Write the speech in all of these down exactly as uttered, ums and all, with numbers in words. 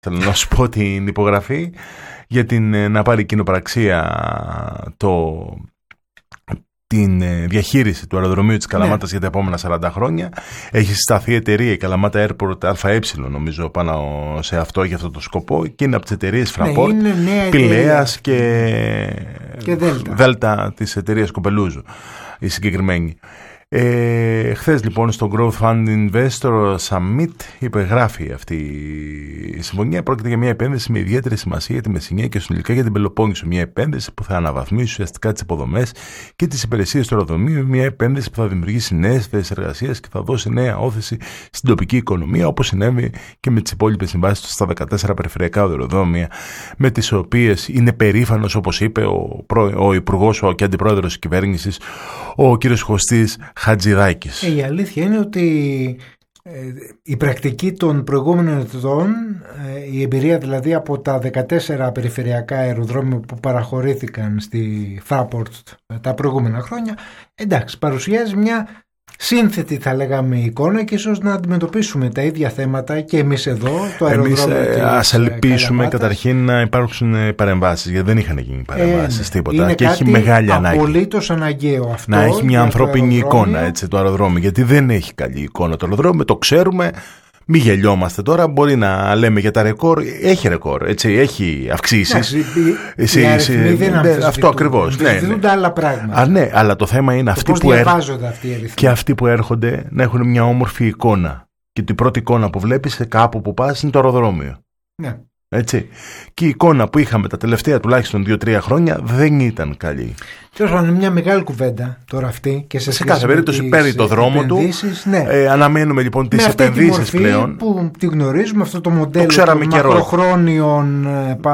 θέλω να σου πω την υπογραφή για την, να πάρει κοινοπραξία το, την διαχείριση του αεροδρομίου της Καλαμάτας, ναι, για τα επόμενα σαράντα χρόνια. Έχει συσταθεί εταιρεία, η Καλαμάτα Airport ΑΕ, νομίζω, πάνω σε αυτό, για αυτό το σκοπό, και είναι από τις εταιρείες Fraport, ναι, Πηλέας και, και Δέλτα. Δέλτα της εταιρείας Κοπελούζου, η συγκεκριμένη. Ε, χθες λοιπόν στο Growth Fund Investor Summit υπεγράφει αυτή η συμφωνία. Πρόκειται για μια επένδυση με ιδιαίτερη σημασία για τη Μεσσηνία και συνολικά για την Πελοπόννησο. Μια επένδυση που θα αναβαθμίσει ουσιαστικά τις υποδομές και τις υπηρεσίες του αεροδρομίου. Μια επένδυση που θα δημιουργήσει νέες θέσεις εργασίας και θα δώσει νέα όθηση στην τοπική οικονομία, όπως συνέβη και με τις υπόλοιπες συμβάσεις στα δεκατέσσερα περιφερειακά αεροδρόμια, με τις οποίες είναι περήφανος, όπως είπε ο, προ, ο Υπουργός ο, και Αντιπρόεδρος της Κυβέρνησης, ο κ. Χωστής Χατζηδάκης. Ε, η αλήθεια είναι ότι ε, η πρακτική των προηγούμενων ετών, ε, η εμπειρία δηλαδή από τα δεκατέσσερα περιφερειακά αεροδρόμια που παραχωρήθηκαν στη Fraport τα προηγούμενα χρόνια, εντάξει, παρουσιάζει μια σύνθετη, θα λέγαμε, εικόνα, και ίσως να αντιμετωπίσουμε τα ίδια θέματα και εμείς εδώ, το αεροδρόμιο. Εμείς ε, ας ελπίσουμε καταρχήν να υπάρξουν παρεμβάσεις, γιατί δεν είχαν γίνει παρεμβάσεις, ε, τίποτα. Είναι και έχει μεγάλη ανάγκη. Είναι απολύτως αναγκαίο αυτό. Να έχει μια ανθρώπινη εικόνα, έτσι, το αεροδρόμιο, γιατί δεν έχει καλή εικόνα το αεροδρόμιο, το ξέρουμε. Μη γελιόμαστε τώρα, μπορεί να λέμε για τα ρεκόρ, έχει ρεκόρ, έτσι, έχει αυξήσεις. Αυτό ακριβώς. Ναι, ναι. Άλλα πράγματα. Α, ναι, αλλά το θέμα είναι αυτοί που, έρχονται, αυτοί και αυτοί που έρχονται να έχουν μια όμορφη εικόνα. Και την πρώτη εικόνα που βλέπεις σε κάπου που πας είναι το αεροδρόμιο. Ναι. Έτσι. Και η εικόνα που είχαμε τα τελευταία τουλάχιστον δύο τρία χρόνια δεν ήταν καλή. Τέλος πάντων, είναι μια μεγάλη κουβέντα τώρα αυτή. Και σε σε κάθε περίπτωση παίρνει το δρόμο του. Ναι. Ε, αναμένουμε λοιπόν τις επενδύσεις πλέον. Που τη γνωρίζουμε, αυτό το μοντέλο το των μακροχρόνιων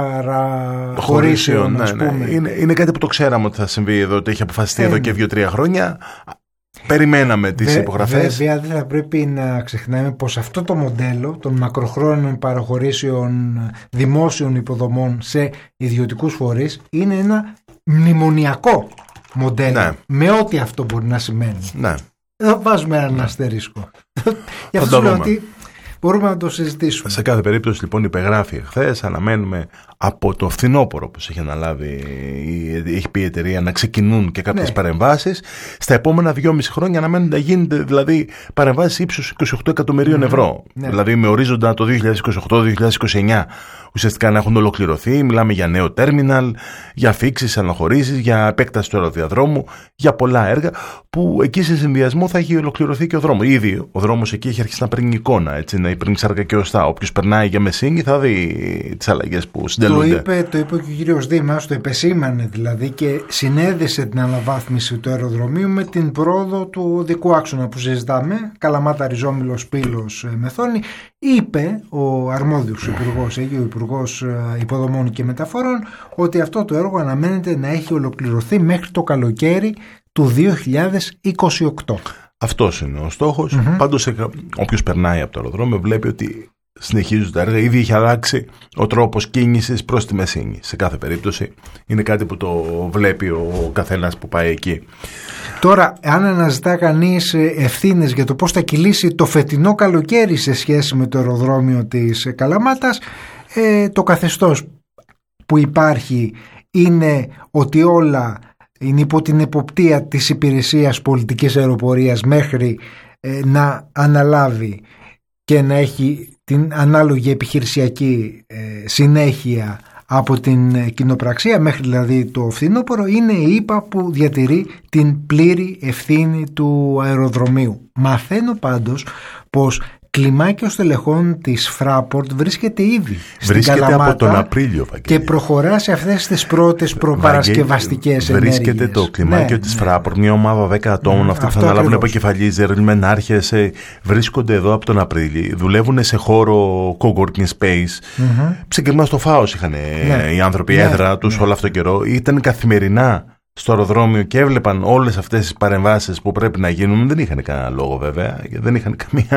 παραχωρήσεων. Ναι, ναι. Είναι, είναι κάτι που το ξέραμε ότι θα συμβεί εδώ, ότι έχει αποφασιστεί ε, εδώ και δύο τρία χρόνια. Περιμέναμε τις Βε, υπογραφές. Βέβαια δεν θα πρέπει να ξεχνάμε πως αυτό το μοντέλο των μακροχρόνιων παραχωρήσεων δημόσιων υποδομών σε ιδιωτικούς φορείς είναι ένα μνημονιακό μοντέλο, ναι, με ό,τι αυτό μπορεί να σημαίνει. Ναι. Θα βάζουμε έναν, ναι, αστερίσκο. Γι' αυτό λέω ότι μπορούμε να το συζητήσουμε. Σε κάθε περίπτωση λοιπόν υπεγράφει χθες. Αναμένουμε από το φθινόπωρο, όπως έχει αναλάβει, έχει πει η εταιρεία, να ξεκινούν και κάποιες, ναι, παρεμβάσεις. Στα επόμενα δυόμιση χρόνια αναμένουν να γίνεται δηλαδή παρεμβάσεις ύψους είκοσι οκτώ εκατομμυρίων ευρώ. Ναι. Δηλαδή με ορίζοντα το δύο χιλιάδες είκοσι οκτώ δύο χιλιάδες είκοσι εννιά ουσιαστικά να έχουν ολοκληρωθεί. Μιλάμε για νέο τέρμιναλ, για αφίξεις, αναχωρήσεις, για επέκταση του αεροδιαδρόμου, για πολλά έργα που εκεί σε συνδυασμό θα έχει ολοκληρωθεί και ο δρόμος. Ήδη ο δρόμος εκεί έχει αρχίσει να παίρνει εικόνα, έτσι, να παίρνει σάρκα και οστά. Όποιος περνάει για Μεσίνη θα δει τις αλλαγές που συντελούνται. Το είπε, το είπε και ο κύριος Δήμας, το επεσήμανε δηλαδή και συνέδεσε την αναβάθμιση του αεροδρομίου με την πρόοδο του οδικού άξονα που συζητάμε, Καλαμάτα, Ριζόμυλος, Πύλος, Μεθόνη. Είπε ο αρμόδιος υπουργός, ο Υπουργός Υποδομών και Μεταφορών, ότι αυτό το έργο αναμένεται να έχει ολοκληρωθεί μέχρι το καλοκαίρι του δύο χιλιάδες είκοσι οκτώ. Αυτός είναι ο στόχος. Mm-hmm. Πάντως όποιος περνάει από το αεροδρόμιο βλέπει ότι συνεχίζουν τα έργα. Ήδη έχει αλλάξει ο τρόπος κίνησης προς τη Μεσίνη. Σε κάθε περίπτωση είναι κάτι που το βλέπει ο καθένας που πάει εκεί. Τώρα, αν αναζητά κανείς ευθύνες για το πώς θα κυλήσει το φετινό καλοκαίρι σε σχέση με το αεροδρόμιο της Καλαμάτας, ε, το καθεστώς που υπάρχει είναι ότι όλα είναι υπό την εποπτεία της Υπηρεσίας Πολιτικής Αεροπορίας μέχρι ε, να αναλάβει και να έχει την ανάλογη επιχειρησιακή ε, συνέχεια από την κοινοπραξία μέχρι δηλαδή το φθινόπωρο. Είναι η ΙΠΑ που διατηρεί την πλήρη ευθύνη του αεροδρομίου. Μαθαίνω πάντως πως κλιμάκιο στελεχών της Fraport βρίσκεται ήδη βρίσκεται στην Καλαμάτα από τον Απρίλιο, Βαγγέλη, και προχωρά σε αυτές τις πρώτες προπαρασκευαστικές ενέργειες. Βρίσκεται το κλιμάκιο, ναι, της ναι. Fraport, μια ομάδα δέκα ατόμων, ναι, αυτοί που θα αναλάβουν επικεφαλής, ρελμενάρχες, βρίσκονται εδώ από τον Απρίλιο, δουλεύουν σε χώρο coworking space. Mm-hmm. Ξεκινά στο ΦΑΟΣ είχαν, ναι, οι άνθρωποι, ναι, έδρα τους, ναι, όλο αυτό καιρό. Ήταν καθημερινά στο αεροδρόμιο και έβλεπαν όλες αυτές τις παρεμβάσεις που πρέπει να γίνουν. Δεν είχαν κανένα λόγο βέβαια, δεν είχαν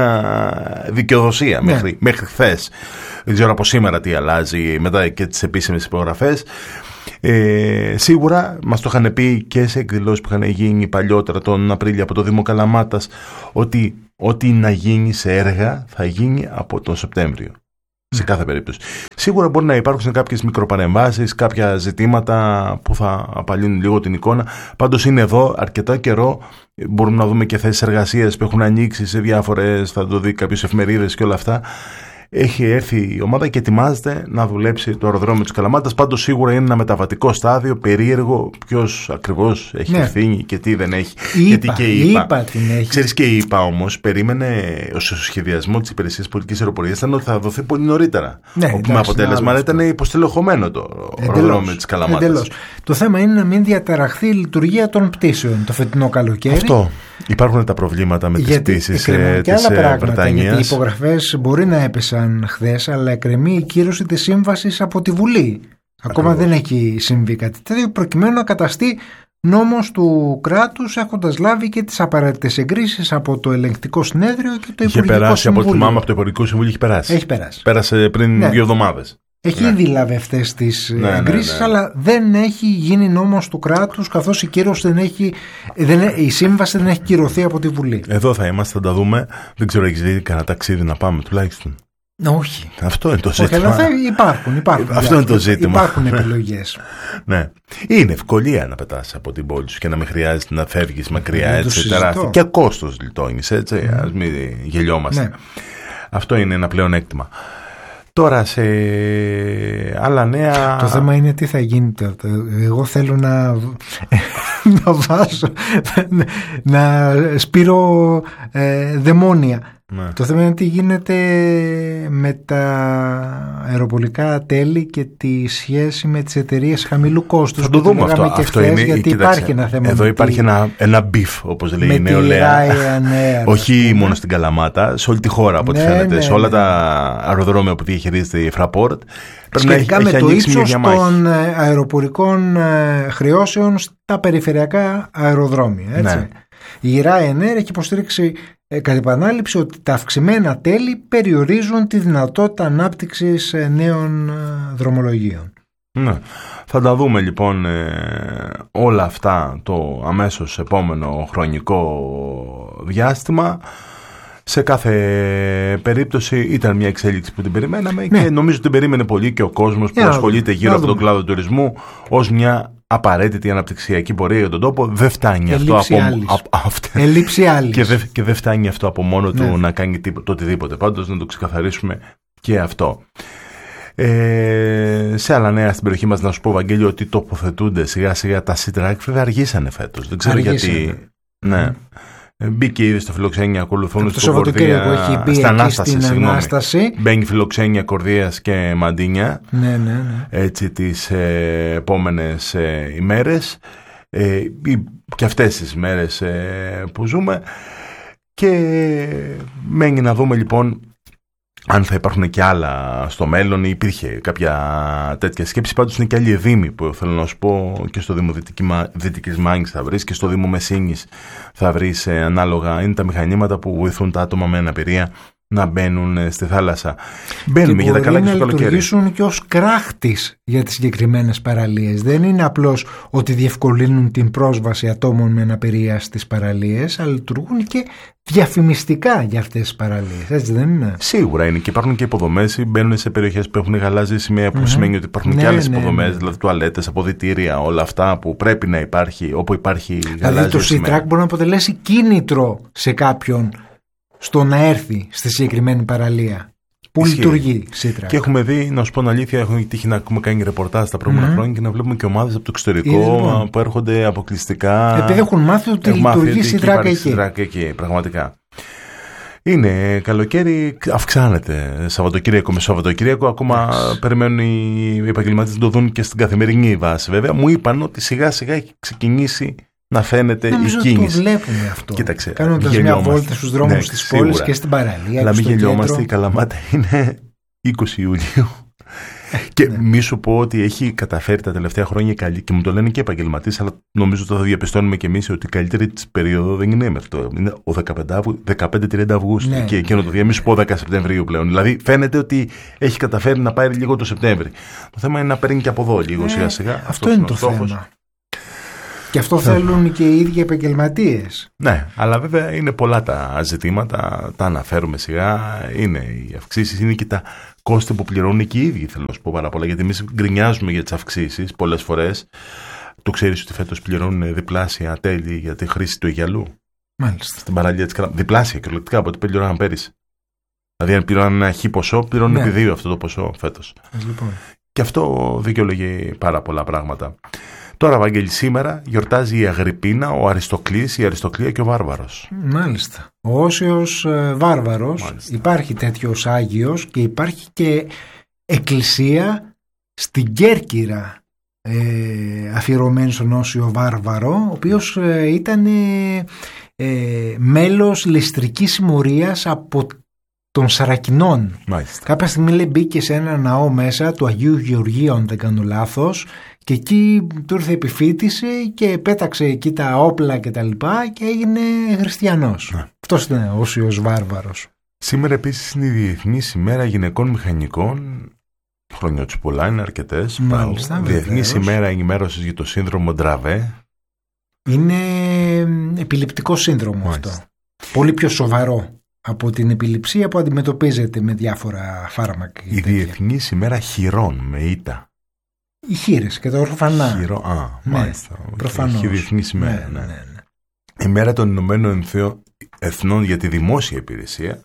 καμία δικαιοδοσία, ναι, μέχρι, μέχρι χθες. Δεν ξέρω από σήμερα τι αλλάζει μετά και τις επίσημες υπογραφές. Ε, σίγουρα μας το είχαν πει και σε εκδηλώσεις που είχαν γίνει παλιότερα τον Απρίλιο από το Δήμο Καλαμάτας, ότι ό,τι να γίνει σε έργα θα γίνει από τον Σεπτέμβριο. σε κάθε περίπτωση. Σίγουρα μπορεί να υπάρξουν κάποιες μικροπαρεμβάσεις, κάποια ζητήματα που θα απαλύνουν λίγο την εικόνα. Πάντως είναι εδώ αρκετά καιρό. Μπορούμε να δούμε και θέσεις εργασίας που έχουν ανοίξει σε διάφορες, θα το δει κάποιες εφημερίδες και όλα αυτά. Έχει έρθει η ομάδα και ετοιμάζεται να δουλέψει το αεροδρόμιο της Καλαμάτας. Πάντως σίγουρα είναι ένα μεταβατικό στάδιο, περίεργο, ποιος ακριβώς έχει ναι. ευθύνη και τι δεν έχει. Η Γιατί ΙΠΑ, και η ΙΠΑ, ΙΠΑ την έχει. Ξέρεις, και η ΙΠΑ όμως περίμενε στο σχεδιασμό της υπηρεσίας πολιτικής αεροπορίας ήταν ότι θα δοθεί πολύ νωρίτερα. Ναι, όπου εντάξει, με αποτέλεσμα ήταν υποστελεχωμένο το αεροδρόμιο της Καλαμάτας. Εντελώς. Το θέμα είναι να μην διαταραχθεί η λειτουργία των πτήσεων το φετινό καλοκαίρι. Αυτό. Υπάρχουν τα προβλήματα με τις πτήσεις ε, της Βρετανίας. Γιατί οι υπογραφές μπορεί να έπεσαν χθες, αλλά εκκρεμεί η κύρωση της σύμβασης από τη Βουλή. Ακόμα Ακριβώς. δεν έχει συμβεί κάτι τέτοιο, προκειμένου να καταστεί νόμος του κράτους, έχοντας λάβει και τις απαραίτητες εγκρίσεις από το Ελεγκτικό Συνέδριο και το Υπουργικό Συμβούλιο. Συμβούλιο. Από θυμάμαι από το Υπουργικό Συμβούλιο έχει περάσει. Έχει περάσει. Πέρασε πριν ναι. δύο εβδομάδες. Έχει ναι. ήδη λάβει αυτές τις ναι, εγκρίσεις, ναι, ναι, ναι. αλλά δεν έχει γίνει νόμος του κράτους, καθώς η, κύρωση δεν έχει, δεν, η σύμβαση δεν έχει κυρωθεί από τη Βουλή. Εδώ θα είμαστε, θα τα δούμε. Δεν ξέρω, έχεις δει κανένα ταξίδι να πάμε τουλάχιστον? Όχι. Αυτό είναι το ζήτημα. Όχι, αλλά θα υπάρχουν, υπάρχουν. Αυτό είναι το ζήτημα. Υπάρχουν επιλογές. Ναι. Είναι ευκολία να πετάς από την πόλη σου και να μην χρειάζεται να φεύγεις μακριά. Έτσι, τεράστια. Και κόστος λιτώνεις, έτσι. Mm. Ας μην γελιόμαστε. Ναι. Αυτό είναι ένα πλεονέκτημα. Τώρα σε άλλα νέα. Το θέμα είναι τι θα γίνει τώρα. Εγώ θέλω να, να βάζω, να σπείρω ε, δαιμόνια. Ναι. Το θέμα είναι τι γίνεται με τα αεροπολικά τέλη και τη σχέση με τις εταιρείες χαμηλού κόστους. Θα το δούμε αυτό. Και αυτό χθες, είναι, γιατί κοίταξε, υπάρχει ένα θέμα. Εδώ υπάρχει τη... ένα, ένα μπιφ, όπως λέει η νεολαία. Όχι μόνο στην Καλαμάτα, σε όλη τη χώρα από ό,τι ναι, φαίνεται. Ναι, σε όλα ναι. τα αεροδρόμια που διαχειρίζεται η Fraport. Σχετικά με το ύψος των αεροπορικών χρεώσεων στα περιφερειακά αεροδρόμια. Έτσι. Ναι. Η Ryanair έχει υποστήριξει ε, κατ' επανάληψη ότι τα αυξημένα τέλη περιορίζουν τη δυνατότητα ανάπτυξης ε, νέων ε, δρομολογίων. Ναι. Θα τα δούμε λοιπόν ε, όλα αυτά το αμέσως επόμενο χρονικό διάστημα. Σε κάθε περίπτωση ήταν μια εξέλιξη που την περιμέναμε ναι. και νομίζω την περίμενε πολύ και ο κόσμος που yeah, ασχολείται γύρω από τον κλάδο του τουρισμού ως μια απαραίτητη αναπτυξιακή πορεία για τον τόπο. Δεν φτάνει αυτό από, από, από, και, δε, και δεν φτάνει αυτό από μόνο του ναι. να κάνει τίπο, το οτιδήποτε. Πάντως να το ξεκαθαρίσουμε και αυτό. Ε, σε άλλα νέα στην περιοχή μας να σου πω, Βαγγέλη, ότι τοποθετούνται σιγά σιγά τα Sea-Track. Βέβαια αργήσανε φέτος. Δεν ξέρω αργήσανε. γιατί. Ναι. Mm. Μπήκε ήδη στο Φιλοξένια, ακολουθούν στην Κορδία, στην Ανάσταση, στην συγγνώμη. Ανάσταση. Μπαίνει Φιλοξένια, Κορδίας και Μαντίνια, ναι, ναι, ναι. έτσι τις ε, επόμενες ε, ημέρες ε, και αυτές τις ημέρες ε, που ζούμε, και μένει να δούμε λοιπόν αν θα υπάρχουν και άλλα στο μέλλον. Υπήρχε κάποια τέτοια σκέψη. Πάντως είναι και άλλοι δήμοι που θέλω να σου πω, και στο Δήμο Δυτικής Μάνης θα βρεις και στο Δήμο Μεσίνης θα βρεις ε, ανάλογα. Είναι τα μηχανήματα που βοηθούν τα άτομα με αναπηρία να μπαίνουν στη θάλασσα. Μπαίνουμε για τα καλά και στο καλοκαίρι. Και να λειτουργήσουν και ως κράχτης για τις συγκεκριμένες παραλίες. Δεν είναι απλώς ότι διευκολύνουν την πρόσβαση ατόμων με αναπηρία στις παραλίες, αλλά λειτουργούν και διαφημιστικά για αυτές τις παραλίες. Έτσι δεν είναι? Σίγουρα είναι, και υπάρχουν και υποδομές. Μπαίνουν σε περιοχές που έχουν γαλάζια σημαία, που mm-hmm. σημαίνει ότι υπάρχουν ναι, και άλλες ναι, υποδομές, ναι. δηλαδή τουαλέτες, αποδυτήρια, όλα αυτά που πρέπει να υπάρχει όπου υπάρχει γαλάζια δηλαδή σημαία. Δηλαδή το Sea-Track μπορεί να αποτελέσει κίνητρο σε κάποιον στο να έρθει στη συγκεκριμένη παραλία που Ισχύει. λειτουργεί Sea-Track. Και έχουμε δει, να σου πω την αλήθεια, έχουμε τύχει να έχουμε κάνει ρεπορτάζ τα προηγούμενα mm-hmm. χρόνια και να βλέπουμε και ομάδες από το εξωτερικό λοιπόν. που έρχονται αποκλειστικά. Επειδή έχουν μάθει ότι λειτουργεί Sea-Track εκεί. Sea-Track εκεί, πραγματικά. Είναι καλοκαίρι, αυξάνεται Σαββατοκύριακο με Σαββατοκύριακο. Ακόμα yes. περιμένουν οι επαγγελματίες να το δουν και στην καθημερινή βάση. Βέβαια, μου είπαν ότι σιγά σιγά έχει ξεκινήσει να φαίνεται νομίζω η κίνηση. Το βλέπουμε αυτό. Κοίταξε. Κάνοντας μια βόλτα στους δρόμους ναι, της σίγουρα. πόλης και στην παραλία. Αλλά μην γελιόμαστε, η Καλαμάτα είναι είκοσι Ιουλίου. Και ναι. μη σου πω ότι έχει καταφέρει τα τελευταία χρόνια καλή, και μου το λένε και επαγγελματίες, αλλά νομίζω ότι θα διαπιστώνουμε και εμείς ότι η καλύτερη της περίοδο δεν είναι μέχρι το. Είναι ο δεκαπέντε τριάντα Αυγούστου ναι. και εκείνο το διάμεσο, πω δέκα Σεπτεμβρίου πλέον. Δηλαδή φαίνεται ότι έχει καταφέρει να πάρει λίγο το Σεπτέμβρη. Το θέμα είναι να παίρνει και από εδώ λίγο σιγά σιγά. Αυτό είναι το θέμα. Και αυτό θέλουν και οι ίδιοι επαγγελματίες. Ναι, αλλά βέβαια είναι πολλά τα ζητήματα, τα αναφέρουμε σιγά. Είναι οι αυξήσεις, είναι και τα κόστη που πληρώνουν και οι ίδιοι, θέλω να σου πω πάρα πολλά. Γιατί εμείς γκρινιάζουμε για τις αυξήσεις πολλές φορές. Το ξέρεις ότι φέτος πληρώνουν διπλάσια τέλη για τη χρήση του αιγιαλού. Μάλιστα. Στην παραλία της Καλαμάτας. Διπλάσια κυριολεκτικά από ό,τι πληρώναν πέρυσι. Δηλαδή, αν πληρώναν ένα χι ποσό, πληρώνουν ναι. επί δύο αυτό το ποσό φέτος. Λοιπόν. Και αυτό δικαιολογεί πάρα πολλά πράγματα. Τώρα, Βαγγέλη, σήμερα γιορτάζει η Αγρυπίνα, ο Αριστοκλής, η Αριστοκλία και ο Βάρβαρος. Μάλιστα. Ο Όσιος ε, Βάρβαρος. Μάλιστα. Υπάρχει τέτοιος Άγιος και υπάρχει και εκκλησία στην Κέρκυρα ε, αφιερωμένη στον Όσιο Βάρβαρο, ο οποίος ε, ήταν ε, ε, μέλος ληστρικής συμμορίας από των Σαρακινών. Μάλιστα. Κάποια στιγμή λέει, μπήκε σε ένα ναό μέσα του Αγίου Γεωργίου, αν δεν κάνω λάθος, και εκεί του ήρθε επιφύτηση και πέταξε εκεί τα όπλα και τα λοιπά και έγινε χριστιανός. Ναι. Αυτός ήταν ο Όσιος Βάρβαρος. Σήμερα επίσης είναι η Διεθνής ημέρα γυναικών μηχανικών. Χρόνια τους πολλά, είναι αρκετές. Μάλιστα. Διεθνής ημέρα ενημέρωσης για το σύνδρομο Ντραβέ. Είναι επιληπτικό σύνδρομο. Μάλιστα. Αυτό. Πολύ πιο σοβαρό από την επιληψία που αντιμετωπίζεται με διάφορα φάρμακα. Η Διεθνής ημέρα χειρών με ήττα. Οι χείρες και τα ορφανά. Χειρό, α, ναι, μάλιστα. Προφανώς. Η Διεθνής ημέρα, ναι, ναι. ναι, ναι. Η μέρα των Ηνωμένων Εθνών για τη δημόσια υπηρεσία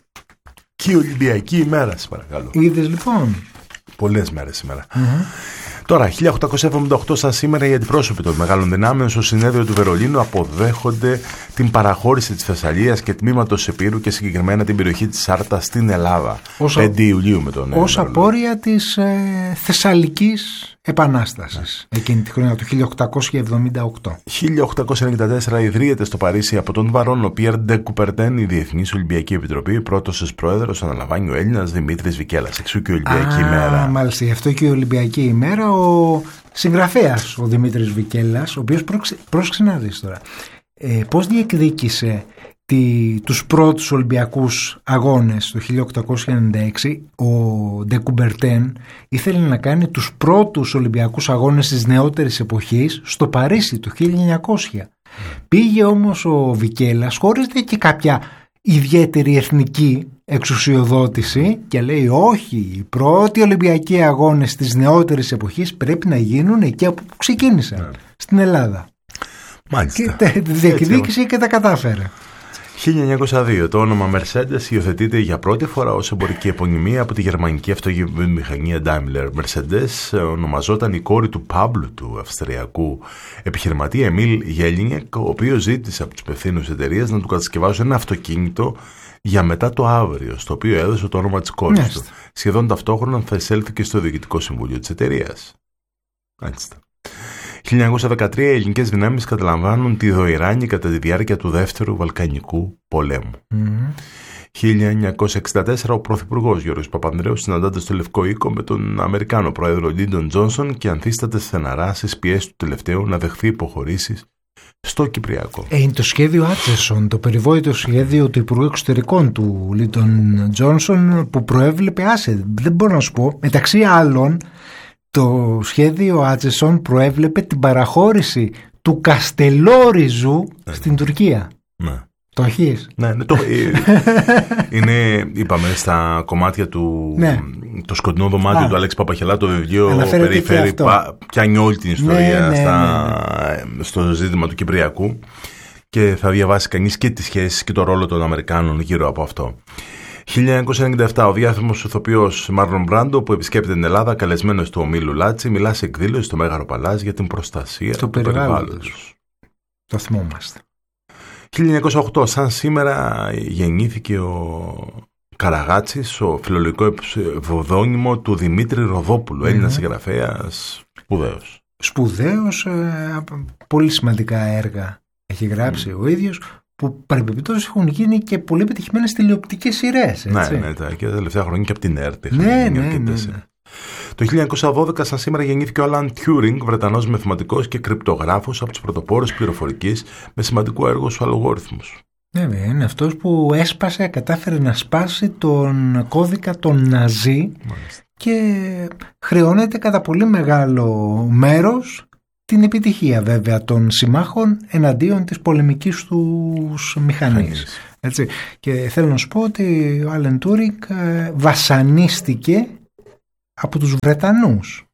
και η Ολυμπιακή ημέρα, σε παρακαλώ. Είδες λοιπόν. Πολλές μέρες σήμερα. Mm-hmm. Τώρα, χίλια οκτακόσια εβδομήντα οκτώ, σαν σήμερα, οι αντιπρόσωποι των μεγάλων δυνάμεων στο συνέδριο του Βερολίνου αποδέχονται την παραχώρηση της Θεσσαλίας και τμήματος Επίρου και συγκεκριμένα την περιοχή της Σάρτας στην Ελλάδα. Ως πέντε Ιουλίου με τον ως απόρρια της ε, Θεσσαλικής Επανάστασης, ναι. Εκείνη τη χρονιά του χίλια οκτακόσια εβδομήντα οκτώ. χίλια οκτακόσια ενενήντα τέσσερα ιδρύεται στο Παρίσι από τον Βαρόν ο Πιέρ Ντε Κουπερτέν η Διεθνής Ολυμπιακή Επιτροπή. Πρώτος ως πρόεδρος αναλαμβάνει ο Έλληνας Δημήτρης Βικέλας. Εξού και η Ολυμπιακή Α, ημέρα. Μάλιστα, γι' αυτό και η Ολυμπιακή ημέρα. Ο συγγραφέας ο Δημήτρης Βικέλας, ο οποίος πρόσεξε να δεις τώρα ε, πώς διεκδίκησε τη, τους πρώτους Ολυμπιακούς αγώνες το χίλια οκτακόσια ενενήντα έξι. Ο Ντε Κουμπερτέν ήθελε να κάνει τους πρώτους Ολυμπιακούς αγώνες της νεότερης εποχής στο Παρίσι το χίλια εννιακόσια. Mm. Πήγε όμως ο Βικέλας χωρίς και κάποια ιδιαίτερη εθνική εξουσιοδότηση και λέει όχι, οι πρώτοι Ολυμπιακοί αγώνες της νεότερης εποχής πρέπει να γίνουν εκεί που ξεκίνησαν, yeah. στην Ελλάδα. Μάλιστα. Και τα διεκδίκησε και τα κατάφερε. χίλια εννιακόσια δύο. Το όνομα Mercedes υιοθετείται για πρώτη φορά ως εμπορική επωνυμία από τη γερμανική αυτοκινητοβιομηχανία Daimler. Mercedes ονομαζόταν η κόρη του Πάμπλου, του αυστριακού επιχειρηματία Εμίλ Γέλινγκ, ο οποίος ζήτησε από τους υπευθύνους εταιρείας να του κατασκευάσουν ένα αυτοκίνητο για μετά το αύριο, στο οποίο έδωσε το όνομα της κόρης του. Σχεδόν ταυτόχρονα θα εισέλθει και στο διοικητικό συμβούλιο της εταιρείας. Μάλιστα. χίλια εννιακόσια δεκατρία οι ελληνικές δυνάμεις καταλαμβάνουν τη Δοϊράνη κατά τη διάρκεια του Δεύτερου Βαλκανικού πολέμου. Mm-hmm. χίλια εννιακόσια εξήντα τέσσερα ο Πρωθυπουργός Γιώργος Παπανδρέου συναντάται στο Λευκό Οίκο με τον Αμερικάνο Πρόεδρο Λίντον Τζόνσον και ανθίσταται στεναρά στις πιέσεις του τελευταίου να δεχθεί υποχωρήσεις στο Κυπριακό. Ε, είναι το σχέδιο Άτσεσον, το περιβόητο σχέδιο του Υπουργού Εξωτερικών του Λίντον Τζόνσον που προέβλεπε, άσε, δεν μπορώ να σου πω, μεταξύ άλλων. Το σχέδιο Άτσεσον προέβλεπε την παραχώρηση του Καστελόριζου ναι, στην ναι. Τουρκία. Ναι. Το έχεις? Ναι, ναι το, είναι, είπαμε, στα κομμάτια του ναι. το σκοτεινό δωμάτιο Α. του Αλέξη Παπαχελά, το βιβλίο περιφέρει, πιάνει όλη την ιστορία ναι, ναι, στα, ναι, ναι. στο ζήτημα του Κυπριακού και θα διαβάσει κανείς και τις σχέσεις και το ρόλο των Αμερικάνων γύρω από αυτό. χίλια εννιακόσια ενενήντα επτά ο διάφημος ηθοποιός Μάρλον Μπράντο που επισκέπτεται την Ελλάδα καλεσμένος του ομίλου Λάτσι μιλά σε εκδήλωση στο Μέγαρο Παλάζ για την προστασία του περιβάλλοντος. Το θυμόμαστε. χίλια εννιακόσια οκτώ σαν σήμερα γεννήθηκε ο Καραγάτσης, ο φιλολογικό ευωδόνυμο του Δημήτρη Ροδόπουλου, mm-hmm. Έλληνας συγγραφέας σπουδαίος. Σπουδαίος, ε, πολύ σημαντικά έργα έχει γράψει mm. ο ίδιος, που παρεμπιπτόντως έχουν γίνει και πολύ πετυχημένες τηλεοπτικές σειρές. Ναι, ναι, και τα τελευταία χρόνια και από την ΕΡΤ. Ναι, ναι, ναι, ναι. Το χίλια εννιακόσια δώδεκα, σαν σήμερα, γεννήθηκε ο Άλαν Τιούρινγκ, Βρετανός μαθηματικός και κρυπτογράφος από τους πρωτοπόρους πληροφορικής με σημαντικό έργο στους αλγόριθμους. Ναι, είναι αυτός που έσπασε, κατάφερε να σπάσει τον κώδικα των Ναζί. Μάλιστα. Και χρεώνεται κατά πολύ μεγάλο μέρος την επιτυχία βέβαια των συμμάχων εναντίον της πολεμικής τους μηχανής. Έτσι. Και θέλω να σου πω ότι ο Άλεν Τούρινγκ βασανίστηκε από τους Βρετανούς.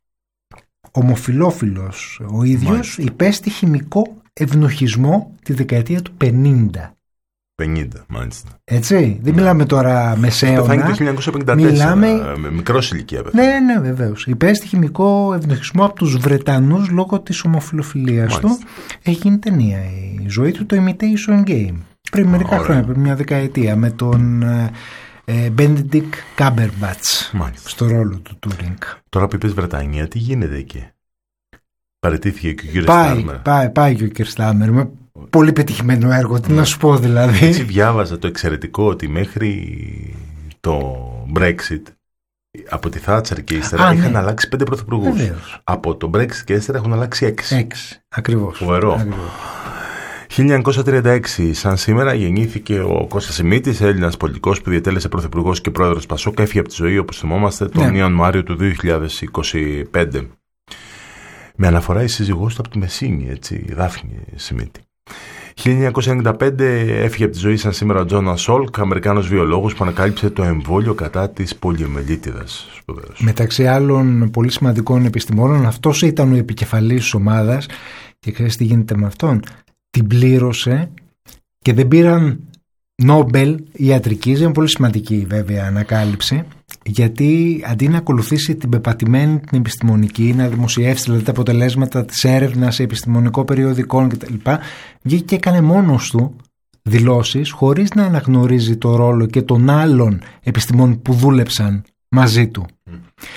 Ομοφιλόφιλος ο ίδιος, μάλιστα, υπέστη χημικό ευνοχισμό τη δεκαετία του πενήντα. πενήντα, μάλιστα. Έτσι, δεν ναι. μιλάμε τώρα μεσαίωνα. Πεθάνει το χίλια εννιακόσια πενήντα τέσσερα, μιλάμε... με μικρός ηλικία. Ναι, ναι, βεβαίως. Υπέστη χημικό ευνοχισμό από τους Βρετανούς λόγω της ομοφιλοφιλίας του. Έχει γίνει ταινία η ζωή του, το Imitation Game. Πριν μερικά Ωραία. χρόνια, πριν μια δεκαετία, με τον ε, Benedict Cumberbatch στο ρόλο του Τούρινγκ. Τώρα που είπες Βρετανία, τι γίνεται εκεί? Παραιτήθηκε και ο κύριος Στάμερ. Πάει, πάει και ο κύριος Στάμερ. Με πολύ πετυχημένο έργο, τι να σου πω δηλαδή. Έτσι διάβαζα το εξαιρετικό ότι μέχρι το Brexit από τη Θάτσερ και ύστερα Α, είχαν ναι. αλλάξει πέντε πρωθυπουργούς. Βεβαίως. Από το Brexit και ύστερα έχουν αλλάξει έξι. Έξι, ακριβώς. Φοβερό. Ακριβώς. χίλια εννιακόσια τριάντα έξι, σαν σήμερα, γεννήθηκε ο Κώστας Σιμίτης, Έλληνας πολιτικός που διετέλεσε πρωθυπουργός και πρόεδρος Πασόκ. Έφυγε από τη ζωή, όπως θυμόμαστε, τον ναι. Ιανουάριο του δύο χιλιάδες είκοσι πέντε. Με αναφορά η σύζυγός του από τη Μεσίνη, έτσι, η Δάφνη Σιμίτη. χίλια εννιακόσια ενενήντα πέντε έφυγε από τη ζωή σαν σήμερα ο Τζόνα Σόλκ, Αμερικάνος βιολόγος που ανακάλυψε το εμβόλιο κατά της πολιομιελίτιδας. Μεταξύ άλλων πολύ σημαντικών επιστημόνων, αυτός ήταν ο επικεφαλής της ομάδας και ξέρεις τι γίνεται με αυτόν? Την πλήρωσε και δεν πήραν Νόμπελ ιατρικής, είναι πολύ σημαντική βέβαια ανακάλυψη, γιατί αντί να ακολουθήσει την πεπατημένη την επιστημονική, να δημοσιεύσει δηλαδή τα αποτελέσματα της έρευνας σε επιστημονικό περιοδικό κτλ., βγήκε και έκανε μόνος του δηλώσεις χωρίς να αναγνωρίζει το ρόλο και των άλλων επιστημόνων που δούλεψαν μαζί του. Mm.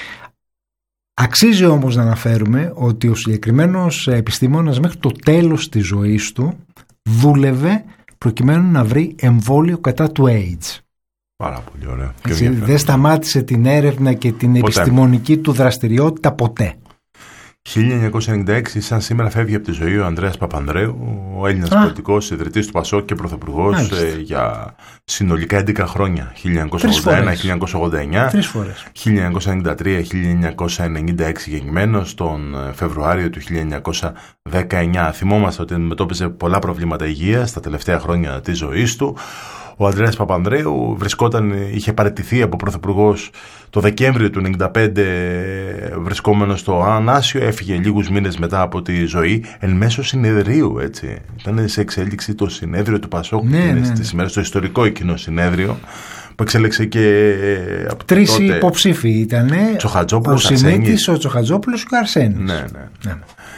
Αξίζει όμως να αναφέρουμε ότι ο συγκεκριμένος επιστήμονας μέχρι το τέλος της ζωής του δούλευε προκειμένου να βρει εμβόλιο κατά του AIDS. Πάρα πολύ ωραία. Έτσι, δεν σταμάτησε την έρευνα και την ποτέ. επιστημονική του δραστηριότητα ποτέ. χίλια εννιακόσια ενενήντα έξι, σαν σήμερα, φεύγει από τη ζωή ο Ανδρέας Παπανδρέου, ο Έλληνας πολιτικός, ιδρυτής του Πασόκ και πρωθυπουργός ε, για συνολικά έντεκα χρόνια. χίλια εννιακόσια ογδόντα ένα με χίλια εννιακόσια ογδόντα εννιά, Τρεις φορές. χίλια εννιακόσια ενενήντα τρία με χίλια εννιακόσια ενενήντα έξι γεννημένος, τον Φεβρουάριο του χίλια εννιακόσια δεκαεννιά. Θυμόμαστε ότι αντιμετώπιζε πολλά προβλήματα υγείας στα τελευταία χρόνια της ζωής του. Ο Ανδρέας Παπανδρέου βρισκόταν, είχε παραιτηθεί από πρωθυπουργός το Δεκέμβριο του χίλια εννιακόσια ενενήντα πέντε, βρισκόμενος στο Ανάσιο, έφυγε λίγους μήνες μετά από τη ζωή εν μέσω συνεδρίου, έτσι. Ήταν σε εξέλιξη το συνέδριο του Πασόκ, ναι, ναι, ναι. Στις ημέρες, το ιστορικό εκείνο συνέδριο που εξέλεξε και από τρεις τότε... υποψήφοι ήτανε, ο Σιμίτης, ο Τσοχατζόπουλος και ο Αρσένης. Ναι, ναι, ναι.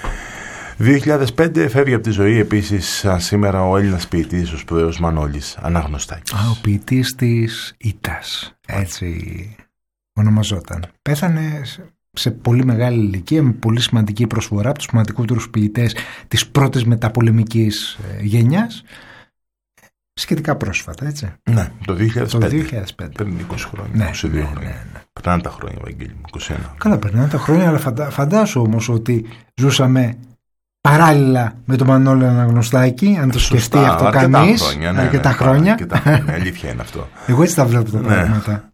δύο χιλιάδες πέντε φεύγει από τη ζωή επίσης σήμερα ο Έλληνας ποιητής, ο σπουδαίος Μανώλης Αναγνωστάκης. Α, ο ποιητής της Ήττας, έτσι ονομαζόταν. Πέθανε σε πολύ μεγάλη ηλικία, με πολύ σημαντική προσφορά από τους σημαντικότερους ποιητές της πρώτης μεταπολεμικής γενιάς. Σχετικά πρόσφατα, έτσι. Ναι, το δύο χιλιάδες πέντε. Το δύο χιλιάδες πέντε. Πριν είκοσι χρόνια, ναι, είκοσι δύο ναι, χρόνια. Ναι, ναι. Περνάνε τα χρόνια, Βαγγέλη μου, είκοσι ένα. Καλά, περνάνε τα χρόνια, αλλά φαντα... φαντάσου όμως ότι ζούσαμε παράλληλα με τον Μανώλη Αναγνωστάκη, αν το σκεφτεί αυτό κανείς. Χρόνια, ναι, αρκετά ναι, χρόνια. Αρκετά χρόνια. Αλήθεια είναι αυτό. Εγώ έτσι τα βλέπω τα ναι. πράγματα.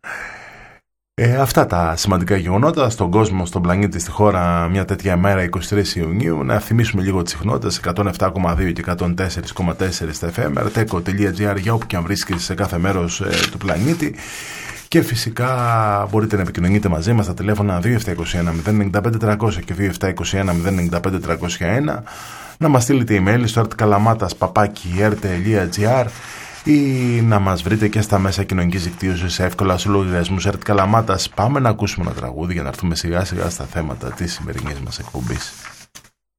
Ε, αυτά τα σημαντικά γεγονότα στον κόσμο, στον πλανήτη, στη χώρα, μια τέτοια ημέρα εικοστή τρίτη Ιουνίου. Να θυμίσουμε λίγο τις συχνότητες εκατόν επτά κόμμα δύο και εκατόν τέσσερα κόμμα τέσσερα στα εφ εμ, arteco τελεία τζι άρ για όπου και αν βρίσκεσαι σε κάθε μέρος ε, του πλανήτη. Και φυσικά μπορείτε να επικοινωνείτε μαζί μας στα τηλέφωνα δύο επτά δύο ένα μηδέν εννιά πέντε τριακόσια και δύο επτά δύο ένα μηδέν εννιά πέντε τριακόσια ένα, να μας στείλετε email στο artkalamatas παπάκι ερ τελεία τζι άρ ή να μας βρείτε και στα μέσα κοινωνικής δικτύωσης εύκολα στους λογαριασμούς artkalamatas. Πάμε να ακούσουμε ένα τραγούδι για να έρθουμε σιγά σιγά στα θέματα της σημερινής μας εκπομπής.